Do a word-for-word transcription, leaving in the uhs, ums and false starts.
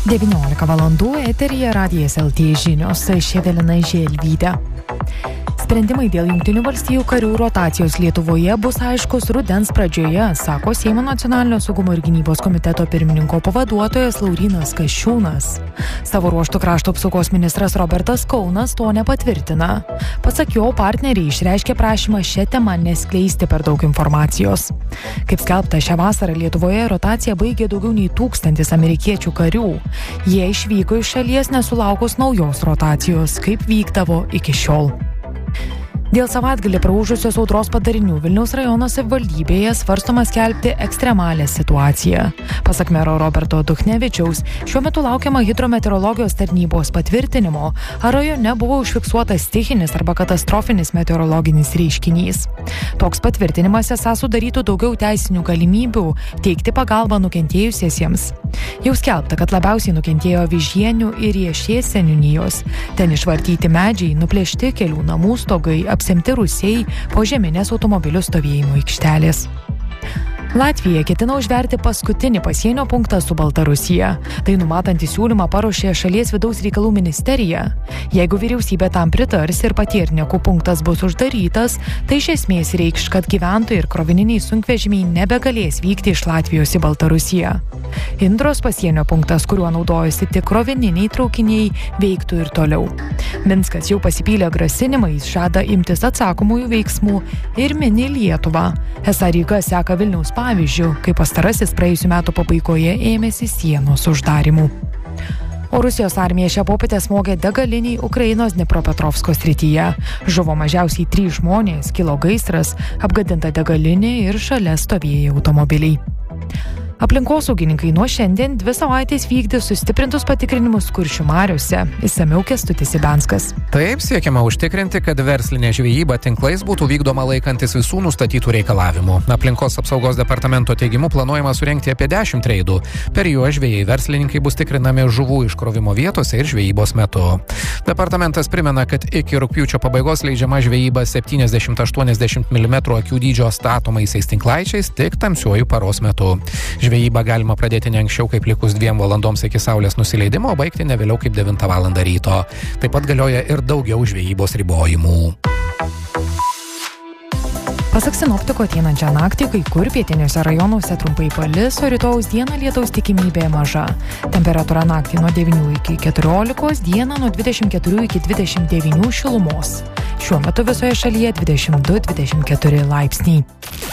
devyniolika valandų eteryje Radijas L T žinios, aš Evelina Želvytė. Sprendimai dėl Jungtinių valstijų karių rotacijos Lietuvoje bus aiškus rudens pradžioje, sako Seimo nacionalinio saugumo ir gynybos komiteto pirmininko pavaduotojas Laurynas Kasčiūnas. Savo ruožtu krašto apsaugos ministras Robertas Kaunas to nepatvirtina. Pasak jo, partneriai išreiškė prašymą šią temą neskleisti per daug informacijos. Kaip skelbta, šią vasarą Lietuvoje rotaciją baigė daugiau nei tūkstantis amerikiečių karių. Jie išvyko iš šalies nesulaukus naujos rotacijos, kaip vykdavo iki šiol. Dėl savaitgalį praūžusios audros padarinių Vilniaus rajono savivaldybėje svarstoma skelbti ekstremalią situaciją. Pasak mero Roberto Duchnevičiaus, šiuo metu laukiama hidrometeorologijos tarnybos patvirtinimo, ar rajone buvo užfiksuotas stichinis arba katastrofinis meteorologinis reiškinys. Toks patvirtinimas esą sudarytų daugiau teisinių galimybių teikti pagalbą nukentėjusiesiems. Jau skelbta, kad labiausiai nukentėjo Vižienių ir Riešės seniūnijos. Ten išvartyti medžiai, nuplėšti kelių namų stogai, apsemti rūsiai, požeminės automobilių stovėjimo aikštelės. Latvija ketina užverti paskutinį pasienio punktą su Baltarusija. Tai numatantį siūlymą paruošė šalies vidaus reikalų ministerija. Jeigu vyriausybė tam pritars ir Patiernekų punktas bus uždarytas, tai iš esmės reikš, kad gyventojai ir krovininiai sunkvežimiai nebegalės vykti iš Latvijos į Baltarusiją. Indros pasienio punktas, kuriuo naudojasi tik krovininiai traukiniai, veiktų ir toliau. Minskas jau pasipylė grasinimais, žada imtis atsakomųjų veiksmų ir mini Lietuvą. Esą Ryga seka Vilniaus pavyzdžių, kai pastarasis praėjusių metų pabaigoje ėmėsi sienos uždarimų. O Rusijos armija šią popietę smogė degaliniai Ukrainos Dnipropetrovsko srityje. Žuvo mažiausiai trys žmonės, kilo gaisras, apgadinta degalinė ir šalia stovėjo automobiliai. Aplinkosaugininkai nuo šiandien dvi savaitės vykdys sustiprintus patikrinimus Kuršių mariose. Išsamiau Kęstutis Ibenskas. Taip siekiama užtikrinti, kad verslinė žvejyba tinklais būtų vykdoma laikantis visų nustatytų reikalavimų. Aplinkos apsaugos departamento teigimu planuojama surengti apie dešimt reidų. Per juos žvejai verslininkai bus tikrinami žuvų iškrovimo vietose ir žvejybos metu. Departamentas primena, kad iki rugpjūčio pabaigos leidžiama žvejyba septyniasdešimt aštuoniasdešimt milimetrų akių dydžio statomaisiais tinklaičiais tik tamsiuoju paros metu. Žvejybą galima pradėti ne anksčiau kaip likus dviem valandoms iki saulės nusileidimo, o baigti ne vėliau kaip devintą valandą ryto. Taip pat galioja ir daugiau žvejybos ribojimų. Pasak sinoptiko, ateinančią naktį kai kur pietiniuose rajonuose trumpai palis, o rytojaus dieną lietaus tikimybė maža. Temperatūra naktį nuo devynių iki keturiolikos, dieną nuo dvidešimt keturių iki dvidešimt devynių šilumos. Šiuo metu visoje šalyje dvidešimt du dvidešimt keturi laipsniai.